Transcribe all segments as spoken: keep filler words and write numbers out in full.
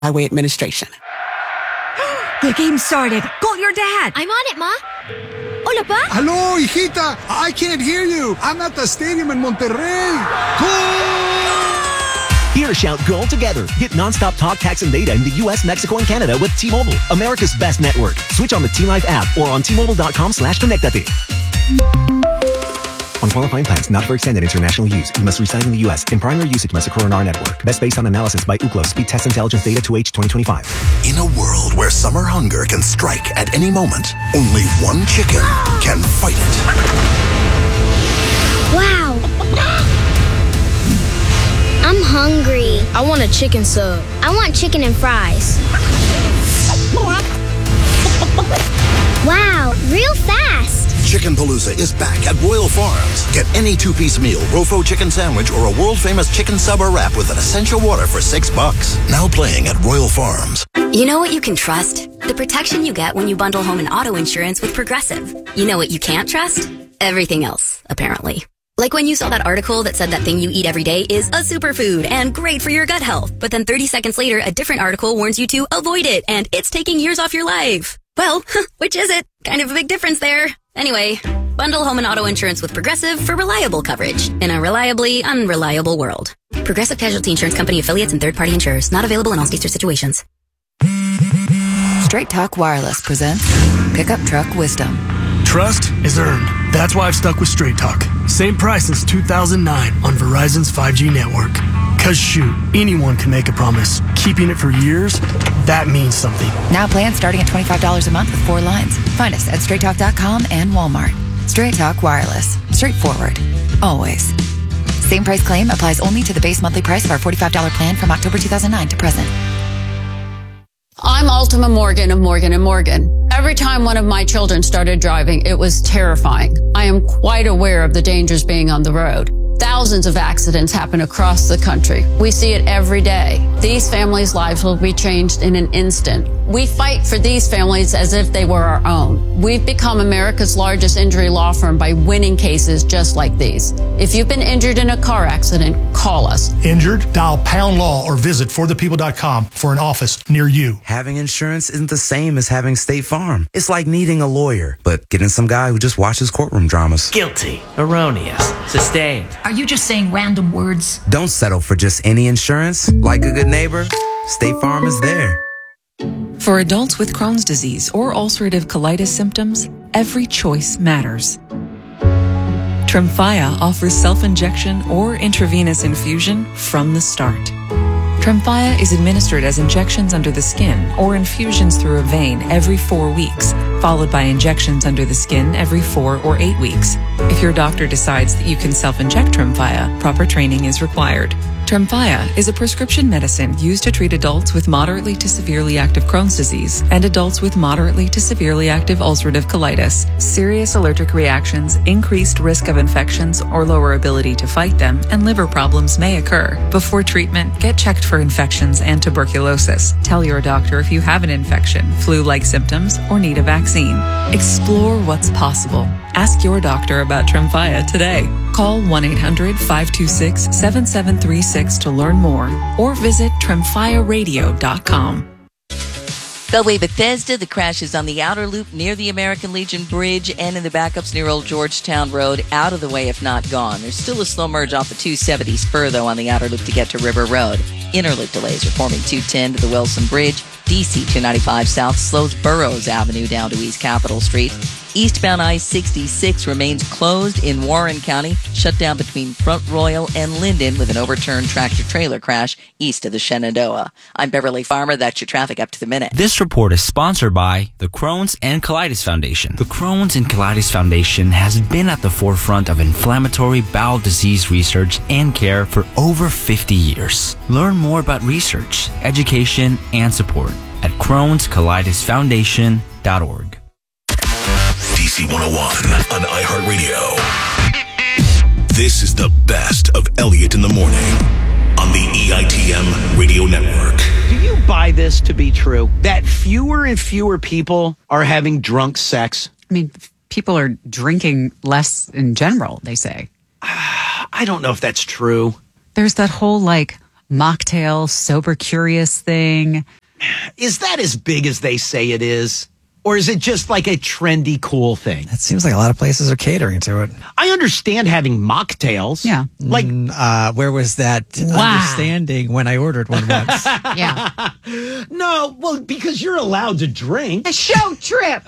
Highway Administration. The game started. Call your dad. I'm on it, Ma. Hola, Pa. Hello, hijita. I can't hear you. I'm at the stadium in Monterrey. Goal! Here, shout goal together. Get nonstop talk, text, and data in the U S, Mexico, and Canada with T-Mobile, America's best network. Switch on the T-Life app or on T-Mobile.com slash connectate. On qualifying plans not for extended international use, you must reside in the U S and primary usage must occur on our network. Best based on analysis by Ookla Speed Test Intelligence Data two H twenty twenty-five. In a world where summer hunger can strike at any moment, only one chicken can fight it. Wow. I'm hungry. I want a chicken sub. I want chicken and fries. Wow, real fast. Chicken Palooza is back at Royal Farms. Get any two-piece meal, Rofo chicken sandwich, or a world-famous chicken sub or wrap with an essential water for six bucks. Now playing at Royal Farms. You know what you can trust? The protection you get when you bundle home and auto insurance with Progressive. You know what you can't trust? Everything else, apparently. Like when you saw that article that said that thing you eat every day is a superfood and great for your gut health. But then thirty seconds later, a different article warns you to avoid it and it's taking years off your life. Well, which is it? Kind of a big difference there. Anyway, bundle home and auto insurance with Progressive for reliable coverage in a reliably unreliable world. Progressive Casualty Insurance Company affiliates and third-party insurers. Not available in all states or situations. Straight Talk Wireless presents Pickup Truck Wisdom. Trust is earned. That's why I've stuck with Straight Talk. Same price since two thousand nine on Verizon's five G network. Cause shoot, anyone can make a promise. Keeping it for years, that means something. Now plans starting at twenty-five dollars a month with four lines. Find us at straight talk dot com and Walmart. Straight Talk Wireless. Straightforward. Always. Same price claim applies only to the base monthly price of our forty-five dollars plan from October two thousand nine to present. I'm Ultima Morgan of Morgan and Morgan. Every time one of my children started driving, it was terrifying. I am quite aware of the dangers being on the road. Thousands of accidents happen across the country. We see it every day. These families' lives will be changed in an instant. We fight for these families as if they were our own. We've become America's largest injury law firm by winning cases just like these. If you've been injured in a car accident, call us. Injured? Dial pound law or visit for the people dot com for an office near you. Having insurance isn't the same as having State Farm. It's like needing a lawyer, but getting some guy who just watches courtroom dramas. Guilty, erroneous, sustained. Are you just saying random words? Don't settle for just any insurance. Like a good neighbor, State Farm is there. For adults with Crohn's disease or ulcerative colitis symptoms, every choice matters. Tremfya offers self-injection or intravenous infusion from the start. Tremfya is administered as injections under the skin or infusions through a vein every four weeks, followed by injections under the skin every four or eight weeks. If your doctor decides that you can self-inject Tremfya, proper training is required. Tremfya is a prescription medicine used to treat adults with moderately to severely active Crohn's disease and adults with moderately to severely active ulcerative colitis. Serious allergic reactions, increased risk of infections or lower ability to fight them, and liver problems may occur. Before treatment, get checked for infections and tuberculosis. Tell your doctor if you have an infection, flu-like symptoms, or need a vaccine. Explore what's possible. Ask your doctor about Tremfya today. Call one eight hundred five two six seven seven three six to learn more or visit tremfya radio dot com. Bellway Bethesda, the crash is on the outer loop near the American Legion Bridge and in the backups near Old Georgetown Road, out of the way if not gone. There's still a slow merge off the two seventy spur, though, on the outer loop to get to River Road. Inner loop delays are forming two ten to the Wilson Bridge. D C two ninety-five south slows Burroughs Avenue down to East Capitol Street. Eastbound I sixty-six remains closed in Warren County, shut down between Front Royal and Linden with an overturned tractor-trailer crash east of the Shenandoah. I'm Beverly Farmer. That's your traffic up to the minute. This report is sponsored by the Crohn's and Colitis Foundation. The Crohn's and Colitis Foundation has been at the forefront of inflammatory bowel disease research and care for over fifty years. Learn more about research, education, and support at crohns colitis foundation dot org. D C one oh one on iHeartRadio. This is the best of Elliot in the Morning on the E I T M Radio Network. Do you buy this to be true? That fewer and fewer people are having drunk sex? I mean, people are drinking less in general, they say. I don't know if that's true. There's that whole, like, mocktail, sober curious thing. Is that as big as they say it is? Or is it just like a trendy, cool thing? It seems like a lot of places are catering to it. I understand having mocktails. Yeah. Like, mm, uh, where was that wow. understanding when I ordered one once? Yeah. No, well, because you're allowed to drink. A show trip.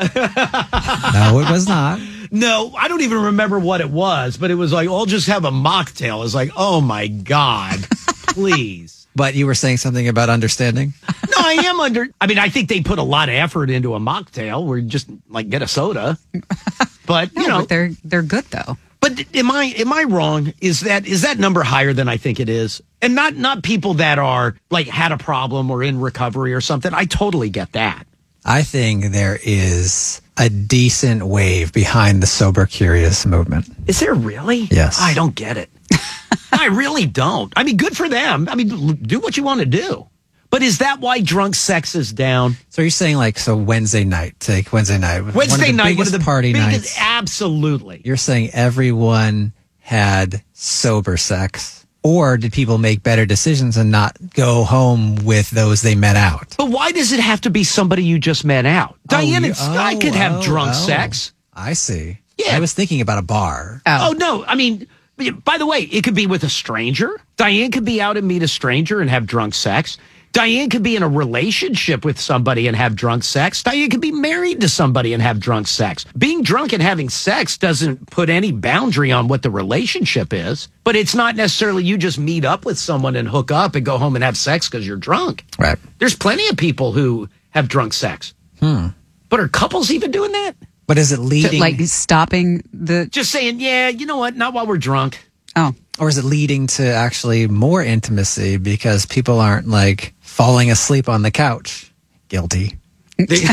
No, it was not. No, I don't even remember what it was, but it was like, I'll just have a mocktail. It's like, oh my God, please. But you were saying something about understanding? No, I am under. I mean, I think they put a lot of effort into a mocktail where you just like get a soda. But you no, know, but they're they're good though. But am I am I wrong? Is that is that number higher than I think it is? And not not people that are like had a problem or in recovery or something. I totally get that. I think there is a decent wave behind the sober curious movement. Is there really? Yes. I don't get it. I really don't. I mean, good for them. I mean, do what you want to do. But is that why drunk sex is down? So you're saying like, so Wednesday night, take Wednesday night. Wednesday one night, one of the party biggest, nights. Absolutely. You're saying everyone had sober sex, or did people make better decisions and not go home with those they met out? But why does it have to be somebody you just met out? Oh, Diane you, and Sky oh, could have oh, drunk oh. sex. I see. Yeah. I was thinking about a bar. Oh. oh, no. I mean, by the way, it could be with a stranger. Diane could be out and meet a stranger and have drunk sex. Diane could be in a relationship with somebody and have drunk sex. Diane could be married to somebody and have drunk sex. Being drunk and having sex doesn't put any boundary on what the relationship is, but it's not necessarily you just meet up with someone and hook up and go home and have sex because you're drunk. Right. There's plenty of people who have drunk sex. Hmm. But are couples even doing that? But is it leading? Like stopping the... Just saying, yeah, you know what? Not while we're drunk. Oh. Or is it leading to actually more intimacy because people aren't like falling asleep on the couch? Guilty. Wait,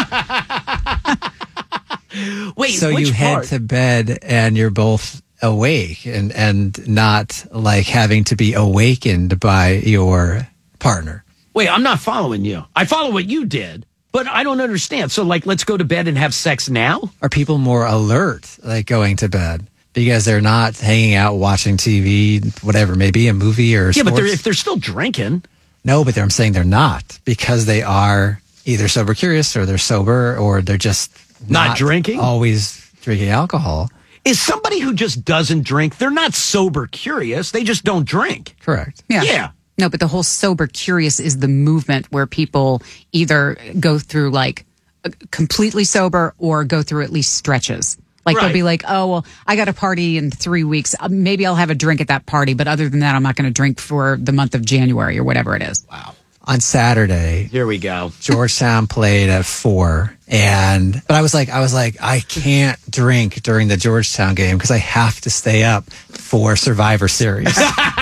so which you head part? to bed and you're both awake and, and not like having to be awakened by your partner. Wait, I'm not following you. I follow what you did, but I don't understand. So like, let's go to bed and have sex now? Are people more alert, like going to bed? Because they're not hanging out watching T V, whatever, maybe a movie or Yeah, sports. but they're, if they're still drinking. No, but they're, I'm saying they're not because they are either sober curious or they're sober or they're just Not not, drinking? always drinking alcohol. Is somebody who just doesn't drink, they're not sober curious, they just don't drink. Correct. Yeah. Yeah. No, but the whole sober curious is the movement where people either go through like completely sober or go through at least stretches. Like Right. they'll be like, oh, well, I got a party in three weeks. Uh, Maybe I'll have a drink at that party. But other than that, I'm not going to drink for the month of January or whatever it is. Wow. On Saturday, Here we go. Georgetown played at four, and but I was like, I was like, I can't drink during the Georgetown game because I have to stay up for Survivor Series.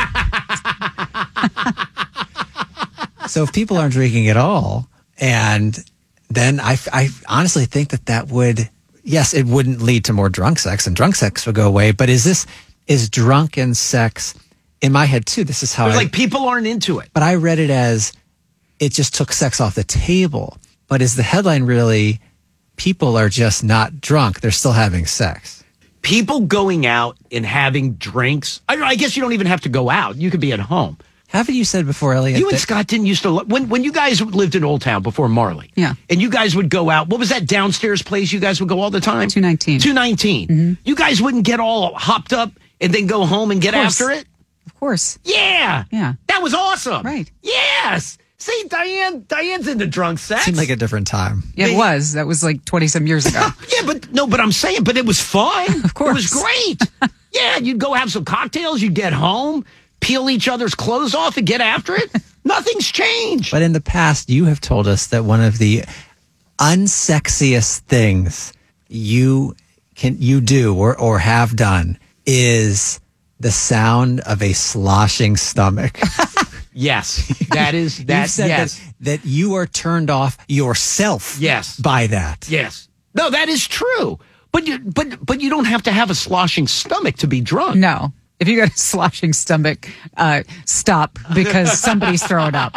So if people aren't drinking at all, and then I, I honestly think that that would, yes, it wouldn't lead to more drunk sex, and drunk sex would go away. But is this is drunken sex in my head too? This is how It's I, like people aren't into it. but I read it as it just took sex off the table. But is the headline really people are just not drunk? They're still having sex. People going out and having drinks. I, I guess you don't even have to go out. You could be at home. Haven't you said before, Elliot? You and that- Scott didn't used to, lo- when, when you guys lived in Old Town before Marley. Yeah. And you guys would go out. What was that downstairs place you guys would go all the time? two nineteen. two nineteen. Mm-hmm. You guys wouldn't get all hopped up and then go home and get Of course. after it? Of course. Yeah. Yeah. That was awesome. Right. Yes. See, Diane, Diane's into drunk sex. Seemed like a different time. Yeah, it was. That was like twenty some years ago. Yeah, but no, but I'm saying, but it was fun. Of course. It was great. Yeah, you'd go have some cocktails, you'd get home, peel each other's clothes off and get after it. Nothing's changed. But in the past, you have told us that one of the unsexiest things you can you do or, or have done is the sound of a sloshing stomach. Yes, that is that. you said yes, that, that you are turned off yourself. Yes. by that. yes. No, that is true. But you, but but you don't have to have a sloshing stomach to be drunk. No. If you got a sloshing stomach, uh, stop because somebody's throwing up.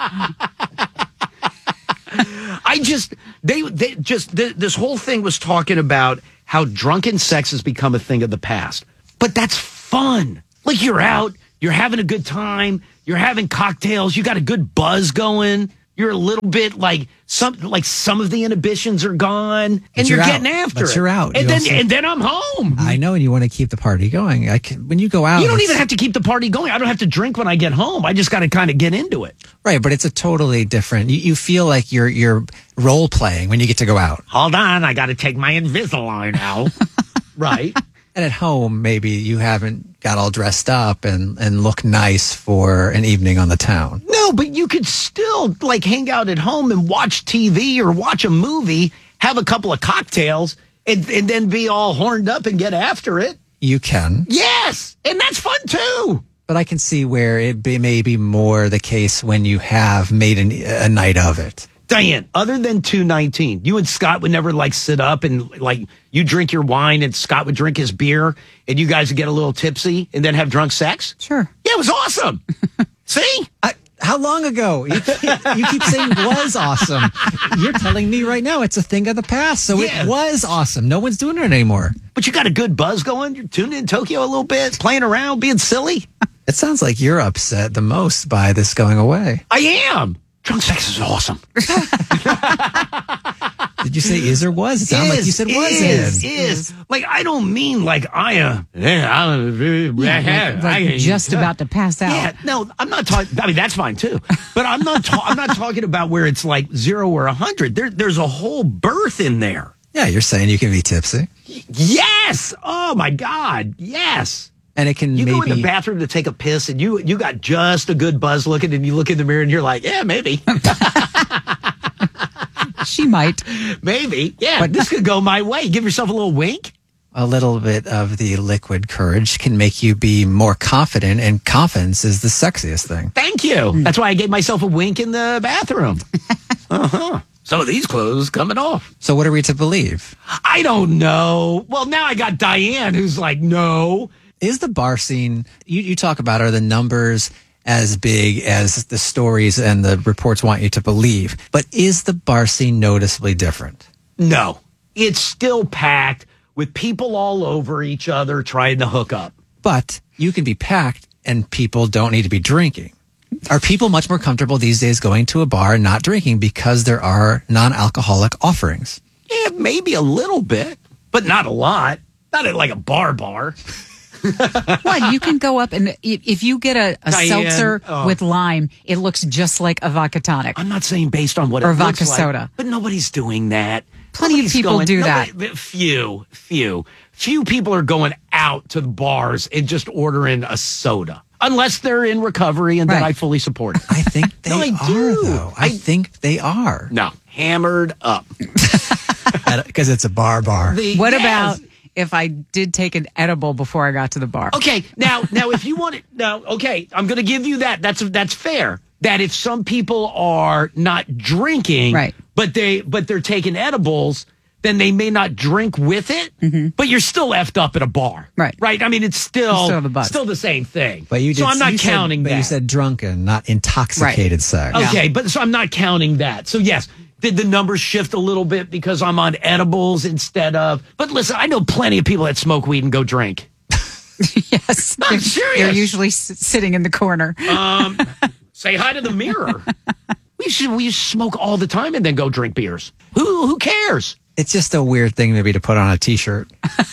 I just they they just th- this whole thing was talking about how drunken sex has become a thing of the past. But that's fun. Like you're out. You're having a good time. You're having cocktails. You got a good buzz going. You're a little bit like some like some of the inhibitions are gone, But and you're, you're getting out. after But it. you're out. and You then also- and then I'm home. I know, and you want to keep the party going. I can, when you go out, You don't it's- even have to keep the party going. I don't have to drink when I get home. I just got to kind of get into it. right, but it's a totally different. You, you feel like you're you're role playing when you get to go out. Hold on, I got to take my Invisalign out. Right. And at home, maybe you haven't got all dressed up and, and look nice for an evening on the town. No, but you could still like hang out at home and watch T V or watch a movie, have a couple of cocktails, and, and then be all horned up and get after it. You can. Yes, and that's fun too. But I can see where it be, may be more the case when you have made an, a night of it. Diane, other than two nineteen, you and Scott would never like sit up and like you drink your wine and Scott would drink his beer and you guys would get a little tipsy and then have drunk sex? Sure. Yeah, it was awesome. See? I, how long ago? You keep, you keep saying was awesome. You're telling me right now it's a thing of the past. So Yeah. it was awesome. No one's doing it anymore. But you got a good buzz going. You're tuning in Tokyo a little bit, playing around, being silly. It sounds like you're upset the most by this going away. I am. Drunk sex is awesome. Did you say is or was? It sounded like you said was is, in. is. Like, I don't mean like I am. Uh, yeah, Yeah, like, like just about to pass out. Yeah, no, I'm not talking. I mean, that's fine too. But I'm not. Ta- I'm not talking about where it's like zero or a hundred. There, there's a whole birth in there. Yeah, you're saying you can be tipsy. Yes. Oh my God. Yes. And it can You maybe... go in the bathroom to take a piss, and you you got just a good buzz looking, and you look in the mirror, and you're like, yeah, maybe. She might. Maybe. Yeah, but this could go my way. Give yourself a little wink. A little bit of the liquid courage can make you be more confident, and confidence is the sexiest thing. Thank you. That's why I gave myself a wink in the bathroom. Uh-huh. Some of these clothes coming off. So what are we to believe? I don't know. Well, now I got Diane who's like, no. Is the bar scene, you, you talk about, are the numbers as big as the stories and the reports want you to believe? But is the bar scene noticeably different? No. It's still packed with people all over each other trying to hook up. But you can be packed and people don't need to be drinking. Are people much more comfortable these days going to a bar and not drinking because there are non-alcoholic offerings? Yeah, maybe a little bit, but not a lot. Not at like a bar bar. What? You can go up and i- if you get a, a Diane, seltzer oh. with lime, it looks just like a vodka tonic. I'm not saying based on what Or it looks vodka like, soda. but nobody's doing that. Plenty of Nobody's people going- do nobody- that. Few, few, few people are going out to the bars and just ordering a soda, unless they're in recovery, and then Right. I fully support it. I think they No, I are, do. though. I, I- think they are. No, hammered up. Because it's a bar bar. The- What yes. about if I did take an edible before I got to the bar? Okay, now, now, if you want it, now, okay, I'm going to give you that. That's that's fair. That if some people are not drinking, Right. but they but they're taking edibles, then they may not drink with it. But you're still effed up at a bar, Right. Right. I mean, it's still You still have a buzz. still the same thing. But you did, so I'm not you said- counting but that. you said drunken, not intoxicated sex. Okay, but so I'm not counting that. So yes, did the numbers shift a little bit because I'm on edibles instead of? But listen, I know plenty of people that smoke weed and go drink. Yes. I'm They're- serious. They're usually s- sitting in the corner. Um, say hi to the mirror. We should we smoke all the time and then go drink beers. Who who cares? It's just a weird thing maybe to put on a t-shirt.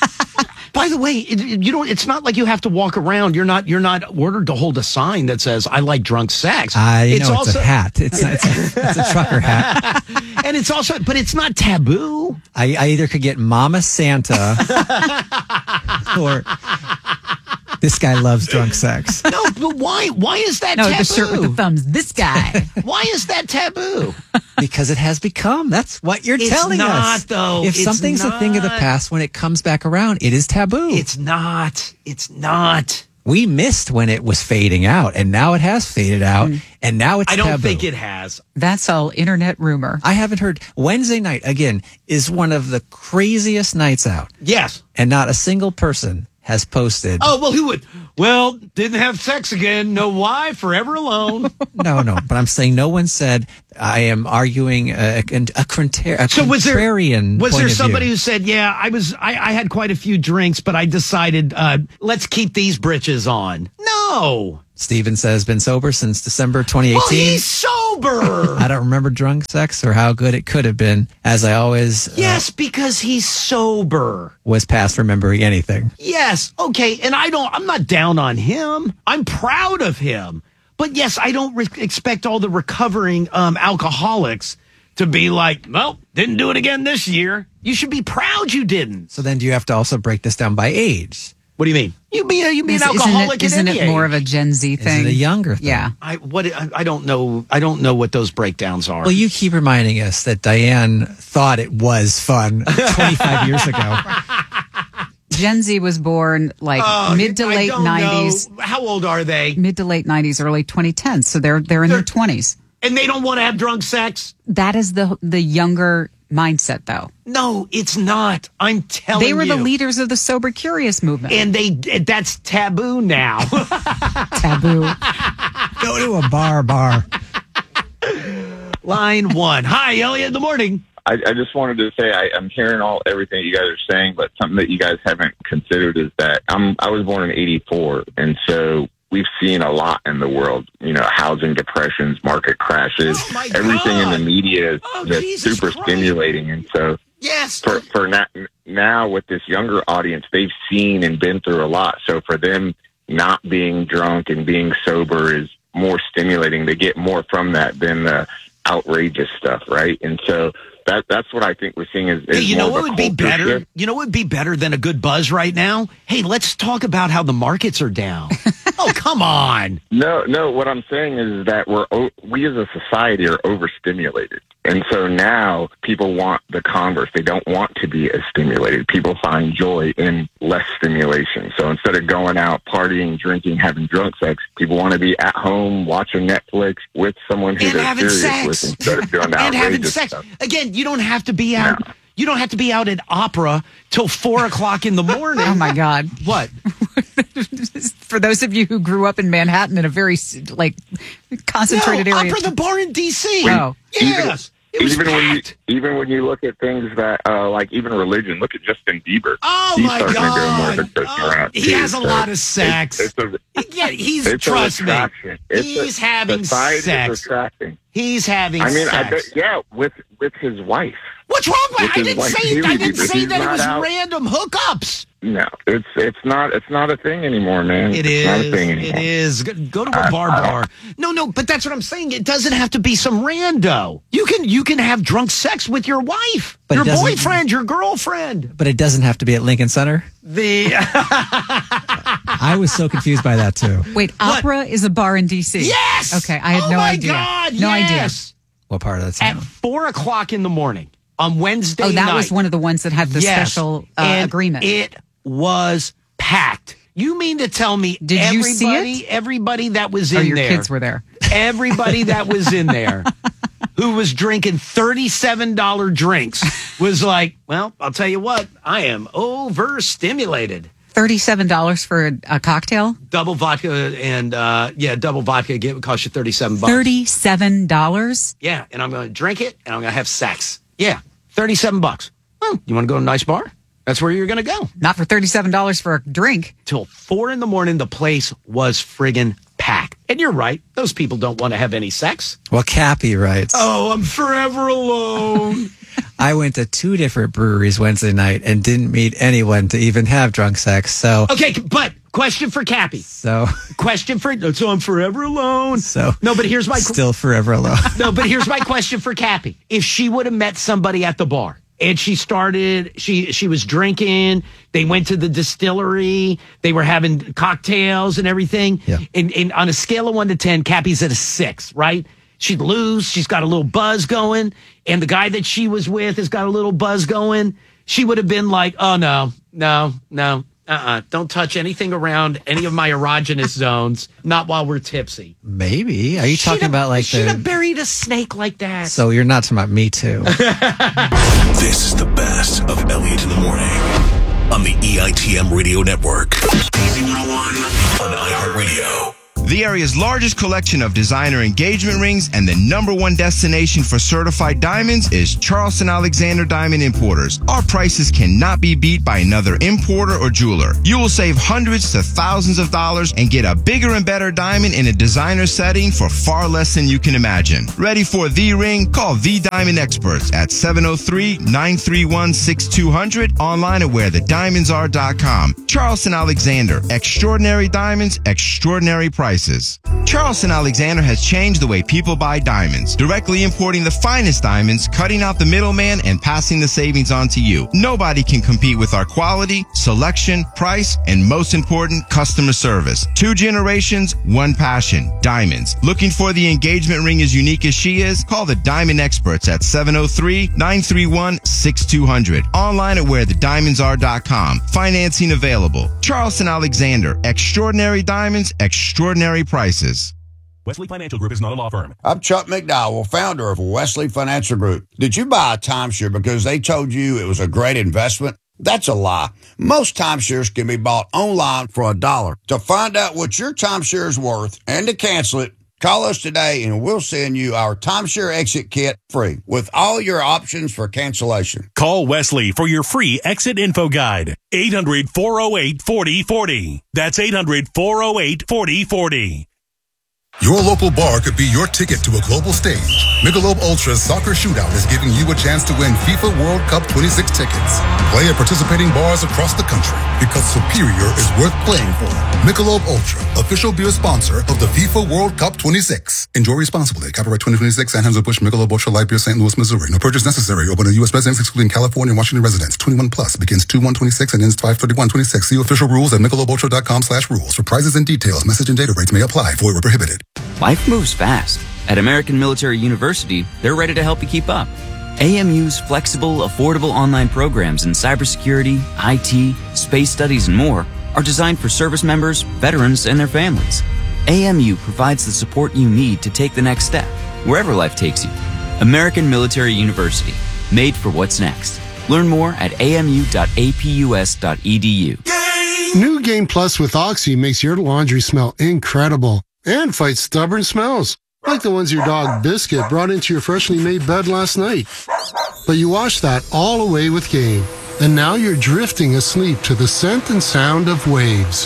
By the way, it, it- you don't. It's not like you have to walk around. You're not. You're not ordered to hold a sign that says "I like drunk sex." I it's know also, it's a hat. It's, a, it's, a, it's a trucker hat. and it's also, but it's not taboo. I, I either could get Mama Santa or this guy loves drunk sex. No, but why? Why is that No, taboo? the shirt with the thumbs. This guy. Why is that taboo? Because it has become. That's what you're It's telling not, us. though. If It's something's a thing of the not. past, when it comes back around, it is taboo. It's not. It's not. We missed when it was fading out, and now it has faded out, and now it's I don't taboo. think it has. That's all internet rumor. I haven't heard. Wednesday night, again, is one of the craziest nights out, Yes. and not a single person has posted. Oh well, who would? Well, didn't have sex again. No why? Forever alone. No, no, but I'm saying no one said I am arguing a, a, a, contra- a So was there contrarian was point there of somebody view. who said, "Yeah, I was I, I had quite a few drinks, but I decided uh, let's keep these britches on." No, No. Steven says, been sober since December twenty eighteen. Well, he's sober. I don't remember drunk sex or how good it could have been, as I always uh, Yes, because he's sober. was past remembering anything. Yes. Okay. And I don't, I'm not down on him. I'm proud of him. But yes, I don't re- expect all the recovering um, alcoholics to be like, well, didn't do it again this year. You should be proud you didn't. So then do you have to also break this down by age? What do you mean? You be a, you be an Isn't alcoholic it, isn't at any it more age. of a Gen Z thing? Is it a younger thing? Yeah. I what I, I don't know. I don't know what those breakdowns are. Well, you keep reminding us that Diane thought it was fun twenty-five years ago. Gen Z was born like Oh, mid to I late don't nineties. know. How old are they? Mid to late nineties, early twenty tens. So they're they're in their twenties. And they don't want to have drunk sex? That is the the younger mindset, though. No, it's not. I'm telling you. They were the leaders of the sober curious movement. And they that's taboo now. Taboo. Go to a bar, bar. Line one. Hi, Elliot, in the morning. I, I just wanted to say I, I'm hearing all everything you guys are saying, but something that you guys haven't considered is that I'm I was born in eighty-four, and so we've seen a lot in the world. You know, housing depressions, market crashes, Oh, everything in the media is Oh, just Jesus super Christ. stimulating, and so Yes. for for na- now with this younger audience, they've seen and been through a lot. So for them, not being drunk and being sober is more stimulating. They get more from that than the outrageous stuff, right? And so that that's what I think we're seeing is, is Hey, you more know of what a would be culture better? shift. You know what would be better than a good buzz right now? Hey, let's talk about how the markets are down. Oh, come on. No, no. What I'm saying is that we're o- we as a society are overstimulated, and so now people want the converse. They don't want to be as stimulated. People find joy in less stimulation. So instead of going out partying, drinking, having drunk sex, people want to be at home watching Netflix with someone who And they're having serious sex. with instead of doing the And having outrageous sex. stuff. Again, you don't have to be out. You don't have to be out at opera till four o'clock in the morning. Oh my God. What? For those of you who grew up in Manhattan in a very like concentrated no, area. Opera the bar in D C. Oh. Yes. It was even when you packed. even when you look at things that uh, like even religion, look at Justin Bieber. Oh, He's my starting to go more God. the church Oh, around, he too, has a so lot of sex. It's, it's a, Yeah, he's it's a trust me. attraction. It's He's a, having society sex. Is attracting. He's having I mean, sex. I bet, yeah, with with his wife. What's wrong with With I his didn't wife, say I Haley didn't Bieber. say He's that it not was out. random hookups. No, it's it's not it's not a thing anymore, man. It it's Not a is. thing It anymore. is. Go go to a I- bar I don't- bar. No, no, but that's what I'm saying. It doesn't have to be some rando. You can you can have drunk sex with your wife, But it your doesn't- boyfriend, your girlfriend. But it doesn't have to be at Lincoln Center. The I was so confused by that too. Wait, opera is a bar in D C. Yes. Okay, I had oh no my idea. God, no yes. What part of the At town? four o'clock in the morning on Wednesday idea. Oh, that night. was one of the ones that had the Yes. special uh, And agreement. It was packed. You mean to tell me Did you everybody, see it? everybody that was Oh, in your there, kids were there. everybody that was in there who was drinking thirty-seven dollars drinks was like, well, I'll tell you what, I am overstimulated. Thirty-seven dollars for a, a cocktail. Double vodka and, uh, yeah, double vodka get, would cost you thirty-seven bucks. Thirty-seven dollars. Yeah, and I'm going to drink it and I'm going to have sex. Yeah, thirty-seven bucks. Hmm, you want to go to a nice bar? That's where you're going to go. Not for thirty-seven dollars for a drink. Till four in the morning, the place was friggin' packed. And you're right. Those people don't want to have any sex. Well, Cappy writes. Oh, I'm forever alone. I went to two different breweries Wednesday night and didn't meet anyone to even have drunk sex. So, Okay, but question for Cappy. so, Question for so I'm forever alone. so. No, but here's my Still forever alone. no, but here's my question for Cappy. If she would have met somebody at the bar and she started, she she was drinking, they went to the distillery, they were having cocktails and everything. Yeah. And, and on a scale of one to ten, Cappy's at a six, right? She'd lose. She's got a little buzz going. And the guy that she was with has got a little buzz going. She would have been like, oh, no, no, no. Uh-uh. Don't touch anything around any of my erogenous zones. Not while we're tipsy. Maybe. Are you She'd talking have- about like She'd have the. buried a snake like that. So you're not talking about Me Too. This is the best of Elliot in the Morning on the E I T M Radio Network. Easy one oh one on iHeartRadio. The area's largest collection of designer engagement rings and the number one destination for certified diamonds is Charleston Alexander Diamond Importers. Our prices cannot be beat by another importer or jeweler. You will save hundreds to thousands of dollars and get a bigger and better diamond in a designer setting for far less than you can imagine. Ready for the ring? Call The Diamond Experts at seven oh three, nine three one, six two zero zero, online at where the diamonds are dot com. Charleston Alexander, extraordinary diamonds, extraordinary prices. Charleston Alexander has changed the way people buy diamonds, directly importing the finest diamonds, cutting out the middleman, and passing the savings on to you. Nobody can compete with our quality, selection, price, and most important, customer service. Two generations, one passion, diamonds. Looking for the engagement ring as unique as she is? Call the Diamond Experts at seven oh three, nine three one, six two zero zero. Online at where the diamonds are dot com. Financing available. Charleston Alexander, extraordinary diamonds, extraordinary prices. Wesley Financial Group is not a law firm. I'm Chuck McDowell, founder of Wesley Financial Group. Did you buy a timeshare because they told you it was a great investment? That's a lie. Most timeshares can be bought online for a dollar. To find out what your timeshare is worth and to cancel it, call us today and we'll send you our timeshare exit kit free with all your options for cancellation. Call Wesley for your free exit info guide. eight hundred, four oh eight, four oh four oh. That's eight hundred, four oh eight, four oh four oh. Your local bar could be your ticket to a global stage. Michelob Ultra's Soccer Shootout is giving you a chance to win FIFA World Cup twenty-six tickets. Play at participating bars across the country because Superior is worth playing for. Michelob Ultra, official beer sponsor of the FIFA World Cup twenty-six. Enjoy responsibly. Copyright twenty twenty-six, Anheuser-Busch Michelob Ultra Light Beer, Saint Louis, Missouri. No purchase necessary. Open to U S residents, excluding California and Washington residents. twenty-one plus. Begins two one twenty-six and ends five thirty-one twenty-six. See official rules at michelob ultra dot com slash rules. For prizes and details, message and data rates may apply. Void where prohibited. Life moves fast. At American Military University, they're ready to help you keep up. A M U's flexible, affordable online programs in cybersecurity, I T, space studies, and more are designed for service members, veterans, and their families. A M U provides the support you need to take the next step, wherever life takes you. American Military University, made for what's next. Learn more at a m u dot a p u s dot e d u. New Game Plus with Oxy makes your laundry smell incredible and fights stubborn smells, like the ones your dog Biscuit brought into your freshly made bed last night. But you washed that all away with Game, and now you're drifting asleep to the scent and sound of waves.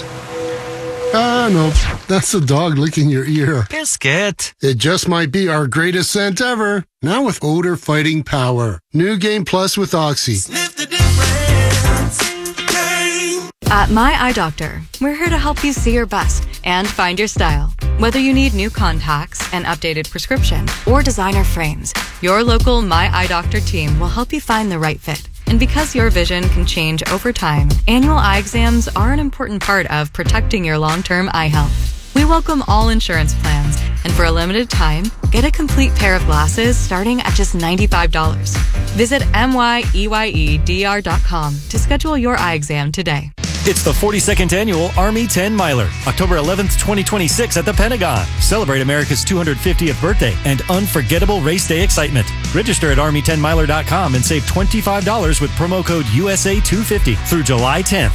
Ah, no, that's the dog licking your ear. Biscuit. It just might be our greatest scent ever, now with odor-fighting power. New Game Plus with Oxy. Sniff the difference. Game. At My Eye Doctor, we're here to help you see your best and find your style. Whether you need new contacts, an updated prescription, or designer frames, your local My Eye Doctor team will help you find the right fit. And because your vision can change over time, annual eye exams are an important part of protecting your long-term eye health. We welcome all insurance plans, and for a limited time, get a complete pair of glasses starting at just ninety-five dollars. Visit m y e y e d r dot com to schedule your eye exam today. It's the forty-second Annual Army ten Miler, October eleventh, twenty twenty-six at the Pentagon. Celebrate America's two hundred fiftieth birthday and unforgettable race day excitement. Register at army ten miler dot com and save twenty-five dollars with promo code U S A two fifty through July tenth.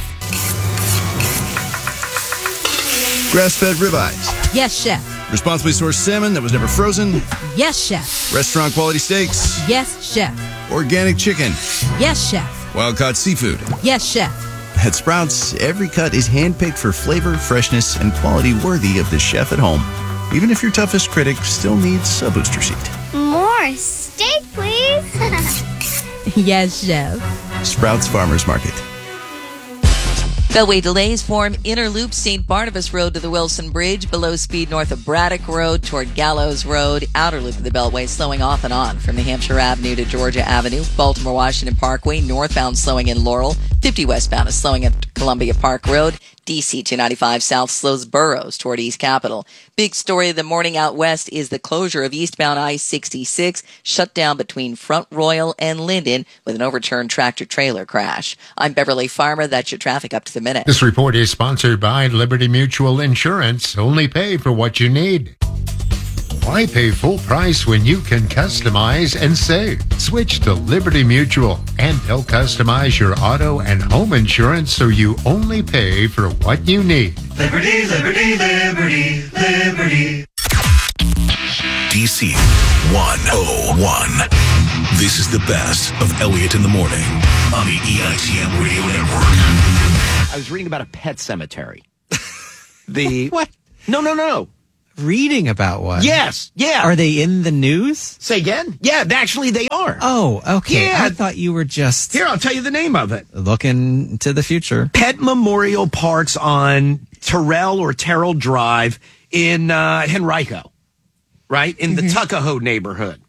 Grass-fed ribeyes. Yes, chef. Responsibly sourced salmon that was never frozen. Yes, chef. Restaurant quality steaks. Yes, chef. Organic chicken. Yes, chef. Wild-caught seafood. Yes, chef. At Sprouts, every cut is handpicked for flavor, freshness, and quality worthy of the chef at home. Even if your toughest critic still needs a booster seat. More steak, please. Yes, chef. Sprouts Farmers Market. Beltway delays form Inner Loop Saint Barnabas Road to the Wilson Bridge, below speed north of Braddock Road toward Gallows Road, outer loop of the Beltway slowing off and on from New Hampshire Avenue to Georgia Avenue, Baltimore Washington Parkway, northbound slowing in Laurel, fifty westbound is slowing at Columbia Park Road, D C two ninety-five south slows Burroughs toward East Capitol. Big story of the morning out west is the closure of eastbound I sixty-six, shut down between Front Royal and Linden with an overturned tractor-trailer crash. I'm Beverly Farmer. That's your traffic up to the minute. This report is sponsored by Liberty Mutual Insurance. Only pay for what you need. Why pay full price when you can customize and save? Switch to Liberty Mutual, and they'll customize your auto and home insurance so you only pay for what you need. Liberty, liberty, liberty, liberty. D C one oh one. This is the best of Elliot in the Morning on the E I T M Radio Network. I was reading about a pet cemetery. The What? No, no, no. Reading about one? Yes, yeah. Are they in the news? Say again? Yeah, actually they are. Oh, okay. Yeah. I thought you were just Here, I'll tell you the name of it. looking to the future. Pet Memorial Parks on Terrell or Terrell Drive in uh, Henrico, right? In the Tuckahoe neighborhood.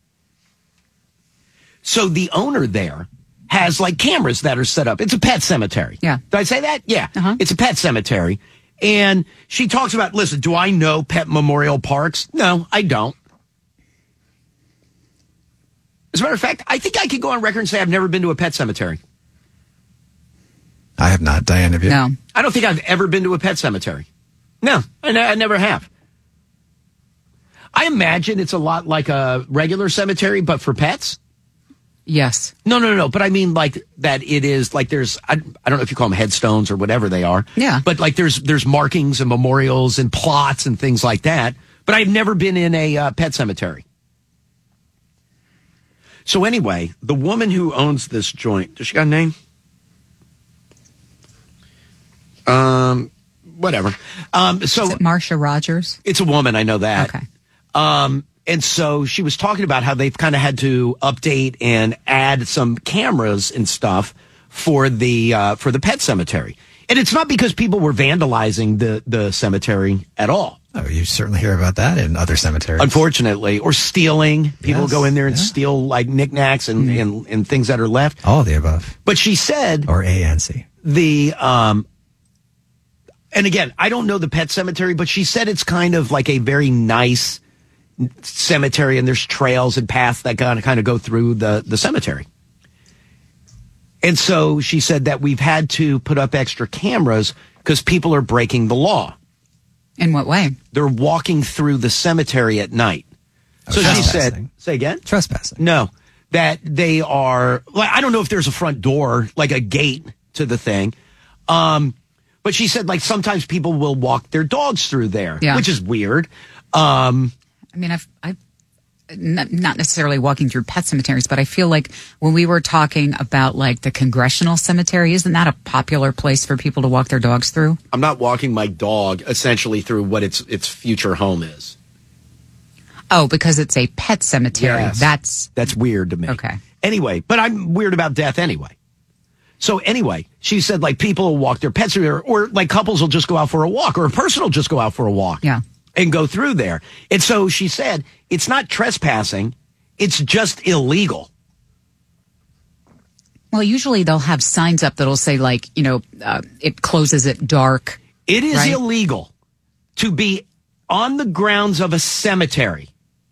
So the owner there has like cameras that are set up. It's a pet cemetery. Yeah. Did I say that? Yeah. Uh-huh. It's a pet cemetery. And she talks about, listen, do I know Pet Memorial Parks? No, I don't. As a matter of fact, I think I could go on record and say I've never been to a pet cemetery. I have not, Diane, have you? No. I don't think I've ever been to a pet cemetery. No, I, ne- I never have. I imagine it's a lot like a regular cemetery, but for pets. Yes. No, no, no, no. But I mean, like that. It is like there's. I, I don't know if you call them headstones or whatever they are. Yeah. But like there's there's markings and memorials and plots and things like that. But I've never been in a uh, pet cemetery. So anyway, the woman who owns this joint, does she got a name? Um, whatever. Um, so Is it Marsha Rogers? It's a woman. I know that. Okay. Um, and so she was talking about how they've kind of had to update and add some cameras and stuff for the uh, for the pet cemetery. And it's not because people were vandalizing the, the cemetery at all. Oh, you certainly hear about that in other cemeteries. Unfortunately, or stealing. People Yes, go in there and yeah. steal like knickknacks and, Mm. and, and things that are left. All of the above. But she said Or A and C. the um and again, I don't know the pet cemetery, but she said it's kind of like a very nice cemetery, and there's trails and paths that kind of kind of go through the the cemetery. And so she said that we've had to put up extra cameras because people are breaking the law. In what way? They're walking through the cemetery at night. Oh, So she said, trespassing. say again? Trespassing. No, that they are, like, I don't know if there's a front door, like a gate to the thing. Um, but she said, like, sometimes people will walk their dogs through there, Yeah. which is weird. Um, I mean, I've, I've not not necessarily walking through pet cemeteries, but I feel like when we were talking about like the Congressional Cemetery, isn't that a popular place for people to walk their dogs through? I'm not walking my dog essentially through what its its future home is. Oh, because it's a pet cemetery. Yes. That's That's weird to me. okay. Anyway, but I'm weird about death anyway. So anyway, she said like people will walk their pets through, or, or like couples will just go out for a walk, or a person will just go out for a walk. Yeah. And go through there. And so she said, it's not trespassing, it's just illegal. Well, usually they'll have signs up that'll say like, you know, uh, it closes at dark. It is Right. illegal to be on the grounds of a cemetery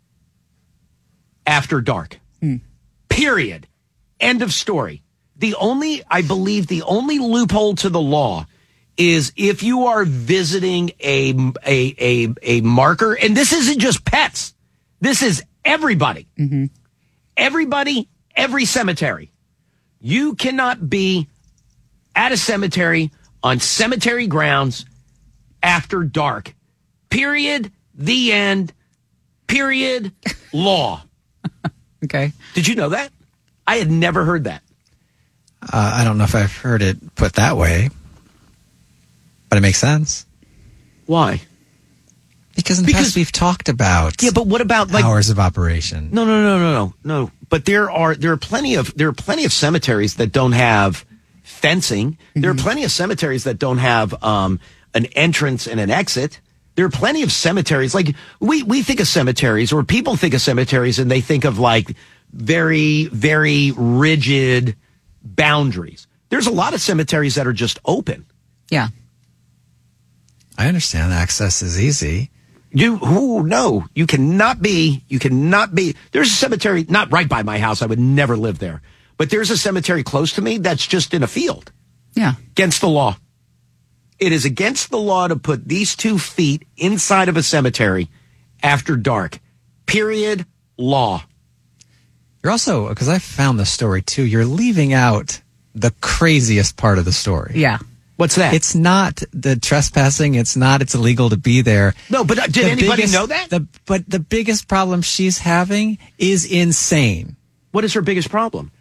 after dark. Hmm. Period. End of story. The only, I believe, the only loophole to the law is if you are visiting a, a, a, a marker, and this isn't just pets. This is everybody. Mm-hmm. Everybody, every cemetery. You cannot be at a cemetery on cemetery grounds after dark. Period. The end. Period. Law. Okay. Did you know that? I had never heard that. Uh, I don't know if I've heard it put that way, but it makes sense. Why? Because in the Because- past we've talked about Yeah, but what about like hours of operation. No, no, no, no, no, no. But there are there are plenty of there are plenty of cemeteries that don't have fencing. There are plenty of cemeteries that don't have um, an entrance and an exit. There are plenty of cemeteries like we we think of cemeteries, or people think of cemeteries, and they think of like very very rigid boundaries. There's a lot of cemeteries that are just open. Yeah. I understand access is easy. You who no, you cannot be, you cannot be. There's a cemetery not right by my house. I would never live there. But there's a cemetery close to me that's just in a field. Yeah. Against the law. It is against the law to put these two feet inside of a cemetery after dark. Period. Law. You're also, because I found the story too, you're leaving out the craziest part of the story. Yeah. What's that? It's not the trespassing. It's not it's illegal to be there. No, but uh, did The anybody biggest- know that? The, but the biggest problem she's having is insane. What is her biggest problem?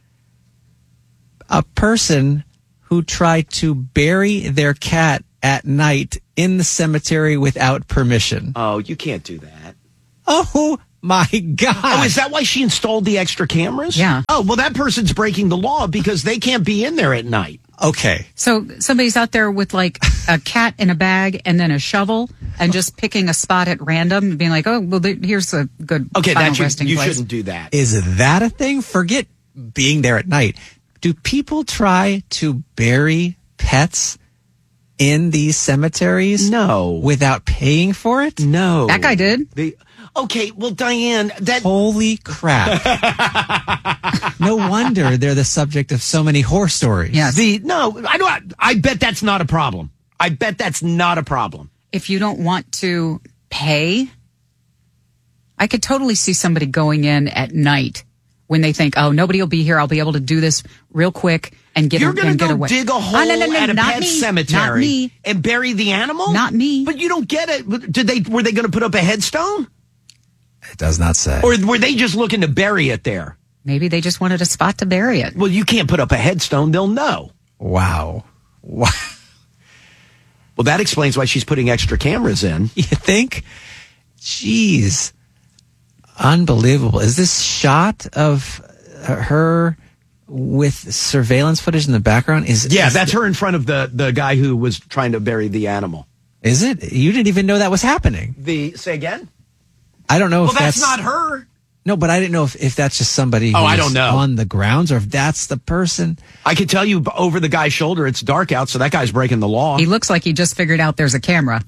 A person who tried to bury their cat at night in the cemetery without permission. Oh, you can't do that. Oh, my God. Oh, is that why she installed the extra cameras? Yeah. Oh, well, that person's breaking the law because they can't be in there at night. Okay. So somebody's out there with like a cat in a bag and then a shovel and just picking a spot at random and being like, oh, well, there- here's a good Okay, final that should, resting you place. shouldn't do that. Is that a thing? Forget being there at night. Do people try to bury pets in these cemeteries? No. Without paying for it? No. That guy did. The, okay, well, Diane, that... Holy crap. No wonder they're the subject of so many horror stories. Yes. The, no, I don't, I bet that's not a problem. I bet that's not a problem. If you don't want to pay, I could totally see somebody going in at night when they think, oh, nobody will be here. I'll be able to do this real quick and get, You're going and to get go away. dig a hole Oh, no, no, no, at a not pet me. cemetery Not me. and bury the animal? Not me. But you don't get it. Did they? Were they going to put up a headstone? It does not say. Or were they just looking to bury it there? Maybe they just wanted a spot to bury it. Well, you can't put up a headstone. They'll know. Wow. Wow. Well, that explains why she's putting extra cameras in. You think? Jeez. Unbelievable. Is this shot of her with surveillance footage in the background? Is Yeah, is that's her in front of the, the guy who was trying to bury the animal. Is it? You didn't even know that was happening. The Say again? I don't know Well, if that's, that's, not her. No, but I didn't know if, if that's just somebody Oh, I who's don't know. on the grounds or if that's the person. I can tell you over the guy's shoulder, it's dark out, so that guy's breaking the law. He looks like he just figured out there's a camera.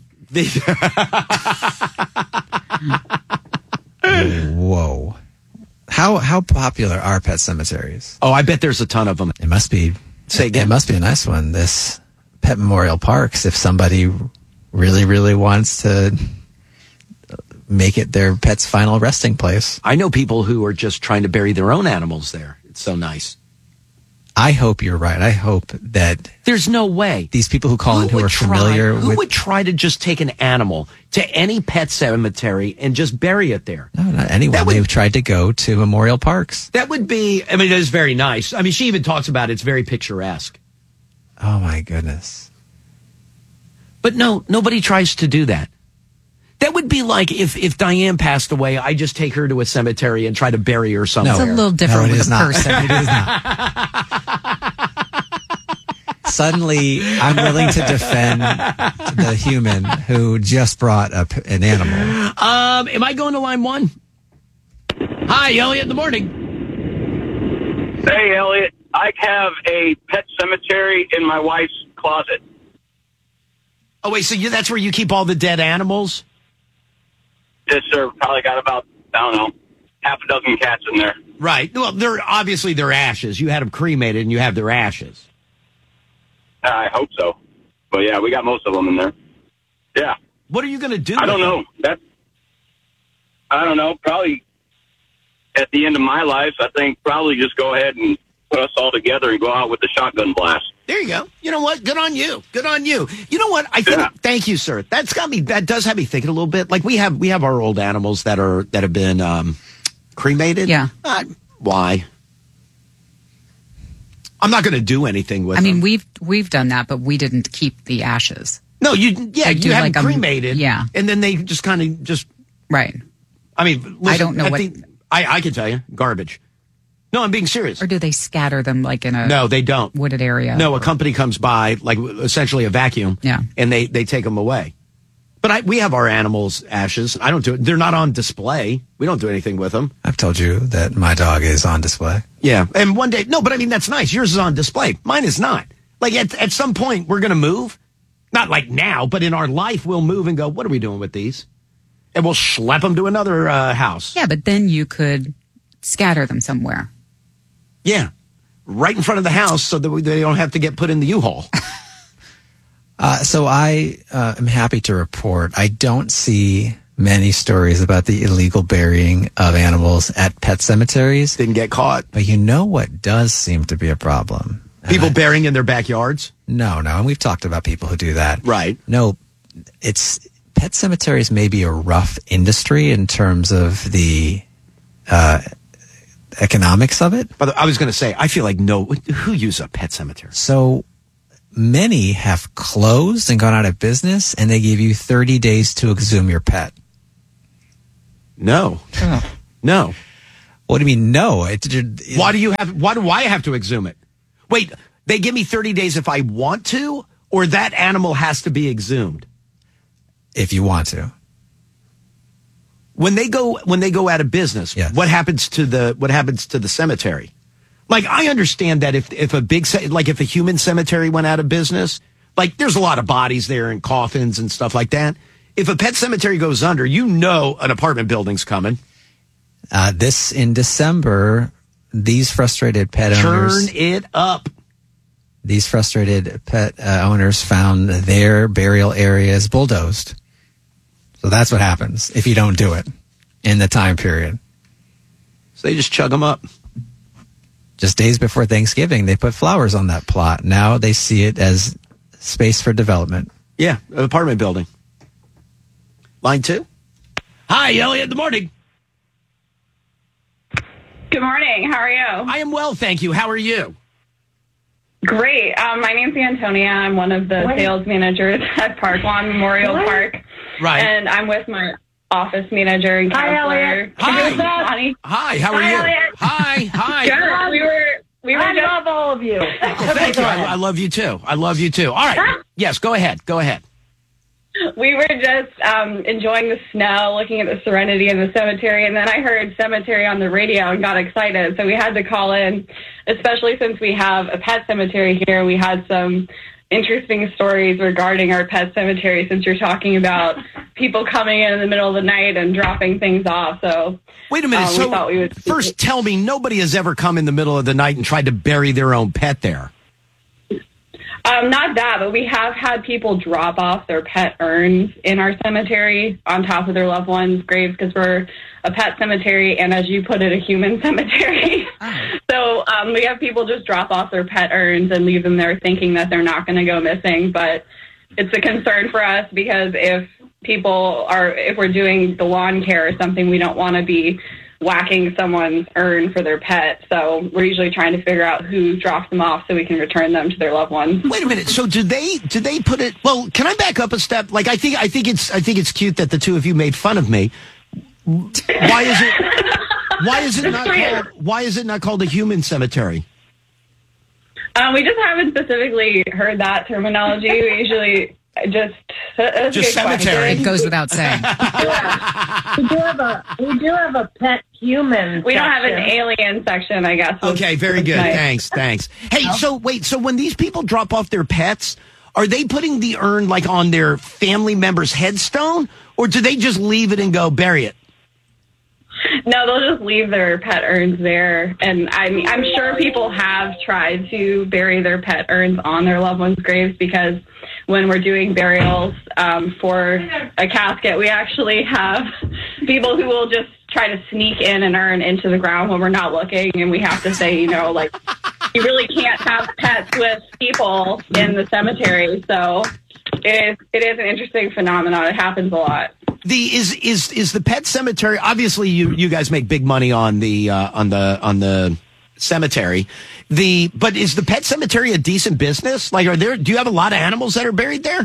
Whoa. How how popular are pet cemeteries? Oh, I bet there's a ton of them. It must be. Say again. It must be a nice one. This Pet Memorial Parks. If somebody really really wants to make it their pet's final resting place. I know people who are just trying to bury their own animals there. It's so nice. I hope you're right. I hope that There's no way. these people who call Who in who would are familiar try, Who with would try to just take an animal to any pet cemetery and just bury it there? no, not anyone. That would- They've tried to go to Memorial Parks. That would be, I mean, it is very nice. I mean, she even talks about it. It's very picturesque. Oh my goodness. But no, nobody tries to do that. That would be like if, if Diane passed away, I just take her to a cemetery and try to bury her somewhere. It's a little different No, it with is a not. person. It is not. Suddenly, I'm willing to defend the human who just brought up an animal. Um, am I going to line one? Hi, Elliot in the morning. Hey, Elliot. I have a pet cemetery in my wife's closet. Oh, wait, so you, that's where you keep all the dead animals? Yes, sir. Probably got about, I don't know, half a dozen cats in there. Right. Well, they're obviously they're ashes. You had them cremated and you have their ashes. I hope so. But yeah, we got most of them in there. Yeah. What are you going to do? I don't with know. them? That I don't know. Probably at the end of my life, I think probably just go ahead and put us all together and go out with the shotgun blast. There you go. You know what? Good on you. Good on you. You know what? I think. Yeah. Thank you, sir. That's got me. That does have me thinking a little bit. Like we have, we have our old animals that are that have been um, cremated. Yeah. Uh, why? I'm not going to do anything with. I mean, them. we've we've done that, but we didn't keep the ashes. no, you. Yeah, Like you do have like them a- cremated. yeah. and then they just kind of just. Right. I mean, listen, I don't know at what- the- I I can tell you, garbage. No, I'm being serious. Or do they scatter them like in a No, they don't. wooded area? No, a company comes by, like essentially a vacuum, Yeah. and they, they take them away. But I, we have our animals' ashes. I don't do it. They're not on display. We don't do anything with them. I've told you that my dog is on display. Yeah. And one day, no, but I mean, that's nice. Yours is on display. Mine is not. Like at, at some point, we're going to move. Not like now, but in our life, we'll move and go, what are we doing with these? And we'll schlep them to another uh, house. Yeah, but then you could scatter them somewhere. Yeah. Right in front of the house so that we, they don't have to get put in the U-Haul. Uh, so I uh, am happy to report I don't see many stories about the illegal burying of animals at pet cemeteries. Didn't get caught. But you know what does seem to be a problem? People uh, burying in their backyards? No, no. And we've talked about people who do that. Right. No, it's pet cemeteries may be a rough industry in terms of the uh, economics of it. But I was going to say, I feel like no, who uses a pet cemetery? So many have closed and gone out of business, and they give you thirty days to exhume your pet. No. Oh. No. What do you mean, no? It, it, why do you have, why do I have to exhume it? Wait, they give me thirty days if I want to, or that animal has to be exhumed? If you want to. When they go, when they go out of business, yes. what happens to the, what happens to the cemetery? Like, I understand that if, if a big, like if a human cemetery went out of business, like there's a lot of bodies there and coffins and stuff like that. If a pet cemetery goes under, you know an apartment building's coming. Uh, this in December, these frustrated pet Turn owners. Turn it up. These frustrated pet uh, owners found their burial areas bulldozed. So that's what happens if you don't do it in the time period. So they just chug them up. Just days before Thanksgiving, they put flowers on that plot. Now they see it as space for development. Yeah, an apartment building. Line two. Hi, Elliot. Good morning. Good morning. How are you? I am well, thank you. How are you? Great. Um, my name's Antonia. I'm one of the what? sales managers at Park Lawn Memorial what? Park. Right. And I'm with my office manager and counselor. Hi, Hi. Hi, how are Hi, you? Elliot. Hi, hi. Good. We were, we were I just, love all of you. Well, thank you. I, I love you too. I love you too. All right. Yes, go ahead. Go ahead. We were just um, enjoying the snow, looking at the serenity in the cemetery, and then I heard cemetery on the radio and got excited. So we had to call in, especially since we have a pet cemetery here. We had some interesting stories regarding our pet cemetery since you're talking about people coming in in the middle of the night and dropping things off. So wait a minute. Um, so we thought we would first tell me, nobody has ever come in the middle of the night and tried to bury their own pet there. Um, not that, but we have had people drop off their pet urns in our cemetery on top of their loved ones' graves because we're a pet cemetery and, as you put it, a human cemetery. Oh. So um, we have people just drop off their pet urns and leave them there thinking that they're not going to go missing. But it's a concern for us because if people are, if we're doing the lawn care or something, we don't want to be whacking someone's urn for their pet. So we're usually trying to figure out who dropped them off so we can return them to their loved ones. Wait a minute. So do they do they put it? Well, can I back up a step? Like I think I think it's I think it's cute that the two of you made fun of me. Why is it why is it not called, why is it not called a human cemetery? Um, we just haven't specifically heard that terminology. We usually just uh, just cemetery. It goes without saying. Yeah. We do have a we do have a pet human. We section. don't have an alien section, I guess. Okay, very good. Nice. Thanks, thanks. Hey, no? so wait, so when these people drop off their pets, are they putting the urn like on their family member's headstone, or do they just leave it and go bury it? No, they'll just leave their pet urns there. And I mean, I'm sure people have tried to bury their pet urns on their loved ones' graves because when we're doing burials um, for a casket, we actually have people who will just try to sneak in an urn into the ground when we're not looking. And we have to say, you know, like, you really can't have pets with people in the cemetery. So it is, it is an interesting phenomenon. It happens a lot. The is is is the pet cemetery? Obviously, you you guys make big money on the uh, on the on the cemetery. The but is the pet cemetery a decent business? Like, are there? Do you have a lot of animals that are buried there?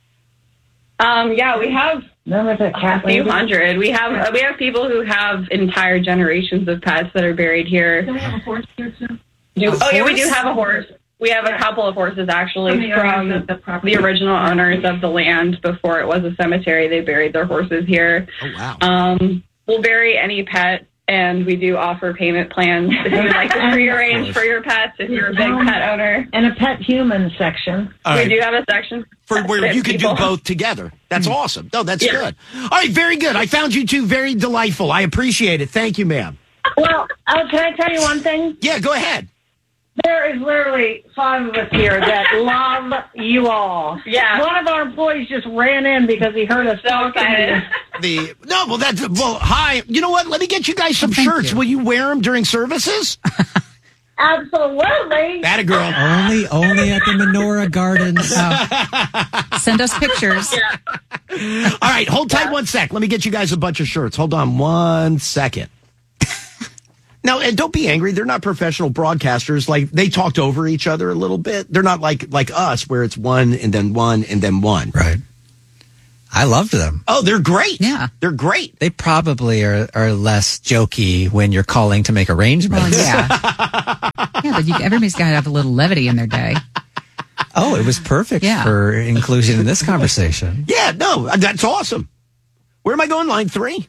Um, yeah, we have a few hundred. We have we have people who have entire generations of pets that are buried here. Do we have a horse here too? Do, oh yeah, we do have a horse. We have a couple of horses, actually, from the, the original owners of the land before it was a cemetery. They buried their horses here. Oh, wow. Um, we'll bury any pet, and we do offer payment plans if you would like to prearrange for your pets, if you're a big pet owner. And a pet human section. All right. We do have a section. For where you could do both together. That's mm-hmm. awesome. No, that's yeah. good. All right, very good. I found you two very delightful. I appreciate it. Thank you, ma'am. Well, oh, can I tell you one thing? Yeah, go ahead. There is literally five of us here that love you all. Yeah. One of our employees just ran in because he heard us talking. The no, well that's well. Hi, you know what? Let me get you guys some Oh, thank shirts. you. Will you wear them during services? Absolutely. That a girl. Only, only at the Menorah Gardens. Send us pictures. All right, hold tight one sec. Let me get you guys a bunch of shirts. Hold on one second. Now, and don't be angry. They're not professional broadcasters. Like, they talked over each other a little bit. They're not like like us, where it's one and then one and then one. Right. I loved them. Oh, they're great. Yeah. They're great. They probably are, are less jokey when you're calling to make arrangements. Well, yeah. Yeah, but you, everybody's got to have a little levity in their day. Oh, it was perfect Yeah. for inclusion in this conversation. Yeah, no, that's awesome. Where am I going? Line three?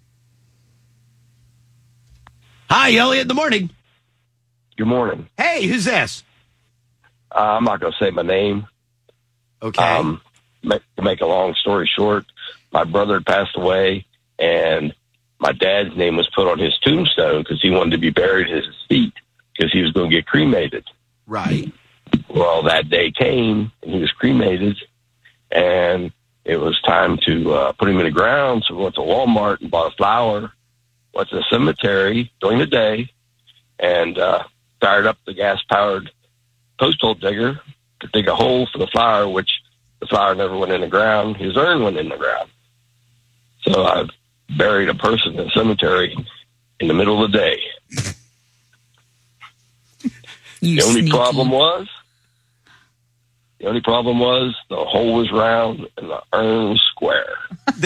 Hi, Elliot, in the morning. Good morning. Hey, who's this? Uh, I'm not going to say my name. Okay. Um, make, to make a long story short, my brother had passed away, and my dad's name was put on his tombstone because he wanted to be buried at his feet because he was going to get cremated. Right. Well, that day came, and he was cremated, and it was time to uh, put him in the ground, so we went to Walmart and bought a flower, went to the cemetery during the day, and uh, fired up the gas-powered post hole digger to dig a hole for the flower, which the flower never went in the ground. His urn went in the ground. So I buried a person in the cemetery in the middle of the day. You the only sneaky. problem was, the only problem was the hole was round and the urn was square.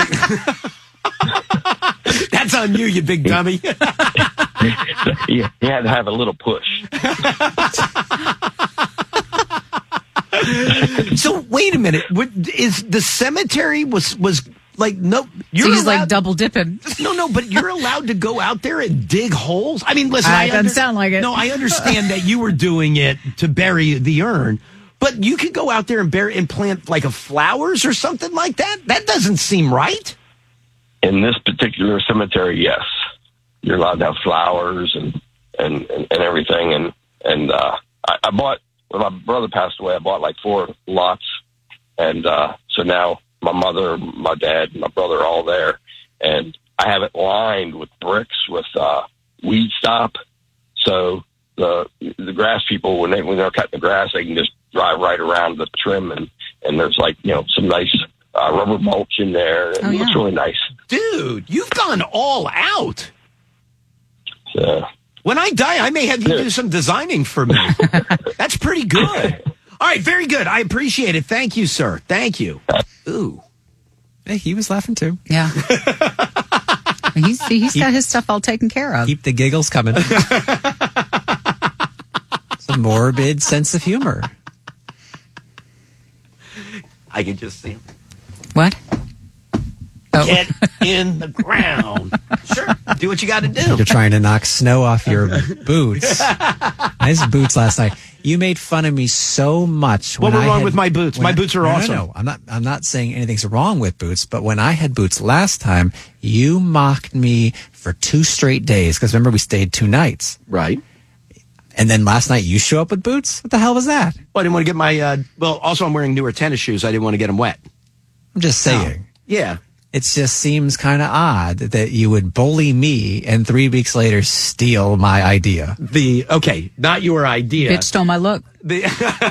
That's on you, you big dummy. you, you had to have a little push. So wait a minute. What, is the cemetery was was like no? You're So he's like allowed- double dipping. No, no, but you're allowed to go out there and dig holes. I mean, listen, Uh, I it doesn't sound like it. No, I understand that you were doing it to bury the urn, but you could go out there and bury and plant like a flowers or something like that. That doesn't seem right. In this particular cemetery, yes, you're allowed to have flowers and and, and, and everything. And and uh, I, I bought when my brother passed away. I bought like four lots, and uh, so now my mother, my dad, and my brother are all there, and I have it lined with bricks with uh, weed stop. So the the grass people, when they when they're cutting the grass, they can just drive right around the trim, and and there's like you know some nice. Uh, rubber mulch in there. And Oh, it looks yeah. really nice. Dude, you've gone all out. So, When I die, I may have you do some designing for me. That's pretty good. All right, very good. I appreciate it. Thank you, sir. Thank you. Ooh. Hey, he was laughing too. Yeah. he's he's got his stuff all taken care of. Keep the giggles coming. It's a morbid sense of humor. I can just see him. What? Oh. Get in the ground. Sure. Do what you got to do. You're trying to knock snow off your boots. Nice boots last night. You made fun of me so much. What when was I wrong had- with my boots? when My I- boots are no, awesome. No, no, I'm not. I'm not saying anything's wrong with boots. But when I had boots last time, you mocked me for two straight days because remember we stayed two nights, right? And then last night you show up with boots. What the hell was that? Well, I didn't want to get my. Uh, well, also I'm wearing newer tennis shoes. I didn't want to get them wet. I'm just saying. Yeah. It just seems kind of odd that you would bully me and three weeks later steal my idea. The okay, not your idea. Bitch stole my look. The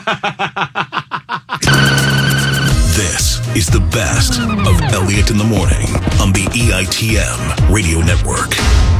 This is the best of Elliot in the Morning on the E I T M Radio Network.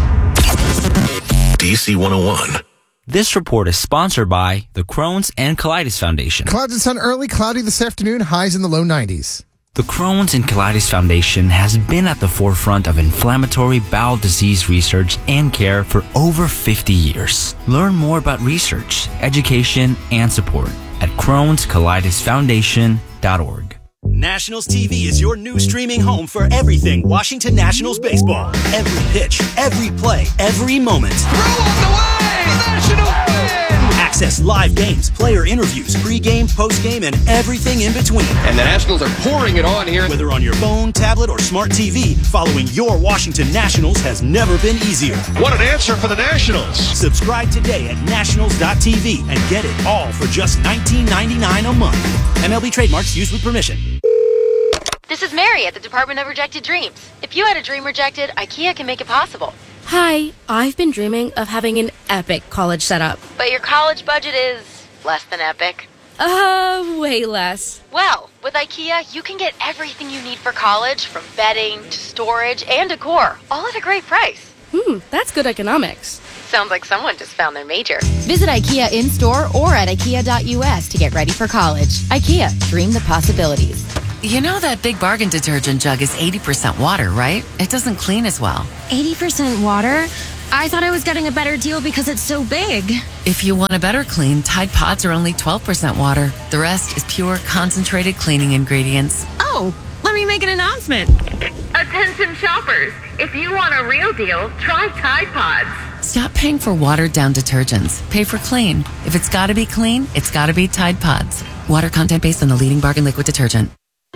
D C one oh one. This report is sponsored by the Crohn's and Colitis Foundation. Clouds and sun early, cloudy this afternoon, highs in the low nineties. The Crohn's and Colitis Foundation has been at the forefront of inflammatory bowel disease research and care for over fifty years. Learn more about research, education, and support at crohns colitis foundation dot org. Nationals T V is your new streaming home for everything Washington Nationals baseball. Every pitch, every play, every moment. Throw on the way! Nationals win! Access Plus live games, player interviews, pregame, postgame, and everything in between. And the Nationals are pouring it on here. Whether on your phone, tablet, or smart T V, following your Washington Nationals has never been easier. What an answer for the Nationals. Subscribe today at nationals dot t v and get it all for just nineteen ninety-nine a month. M L B trademarks used with permission. This is Mary at the Department of Rejected Dreams. If you had a dream rejected, IKEA can make it possible. Hi, I've been dreaming of having an epic college setup. But your college budget is less than epic. Uh, way less. Well, with IKEA, you can get everything you need for college, from bedding to storage and decor, all at a great price. Hmm, that's good economics. Sounds like someone just found their major. Visit IKEA in-store or at ikea dot u s to get ready for college. IKEA, dream the possibilities. You know that Big Bargain detergent jug is eighty percent water, right? It doesn't clean as well. eighty percent water? I thought I was getting a better deal because it's so big. If you want a better clean, Tide Pods are only twelve percent water. The rest is pure, concentrated cleaning ingredients. Oh, let me make an announcement. Attention shoppers, if you want a real deal, try Tide Pods. Stop paying for watered-down detergents. Pay for clean. If it's gotta be clean, it's gotta be Tide Pods. Water content based on the leading bargain liquid detergent.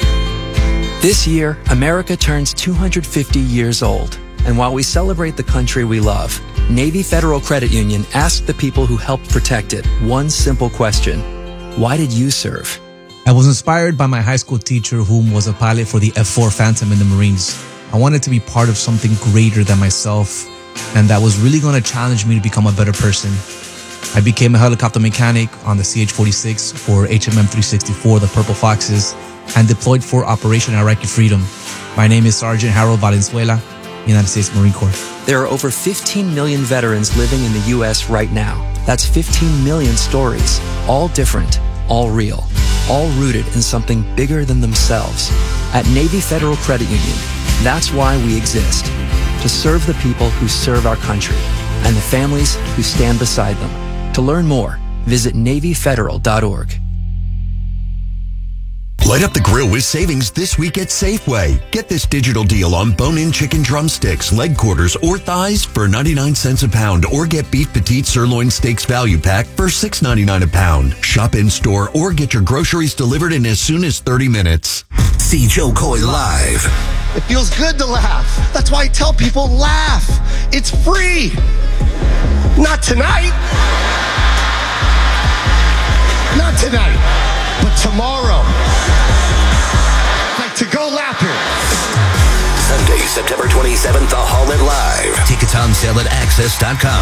This year, America turns two hundred fifty years old. And while we celebrate the country we love, Navy Federal Credit Union asked the people who helped protect it one simple question. Why did you serve? I was inspired by my high school teacher, whom was a pilot for the F four Phantom in the Marines. I wanted to be part of something greater than myself, and that was really going to challenge me to become a better person. I became a helicopter mechanic on the C H forty-six for H M M three sixty-four, the Purple Foxes, and deployed for Operation Iraqi Freedom. My name is Sergeant Harold Valenzuela, United States Marine Corps. There are over fifteen million veterans living in the U S right now. That's fifteen million stories, all different, all real, all rooted in something bigger than themselves. At Navy Federal Credit Union, that's why we exist, to serve the people who serve our country and the families who stand beside them. To learn more, visit navy federal dot org. Light up the grill with savings this week at Safeway. Get this digital deal on bone-in chicken drumsticks, leg quarters, or thighs for ninety-nine cents a pound, or get beef petite sirloin steaks value pack for six ninety-nine a pound. Shop in-store or get your groceries delivered in as soon as thirty minutes. See Joe Coy live. It feels good to laugh. That's why I tell people, laugh. It's free. Not tonight. Not tonight, but tomorrow. Like to go laughing. Sunday, September twenty-seventh, the Hall at Live. Tickets on sale at access dot com.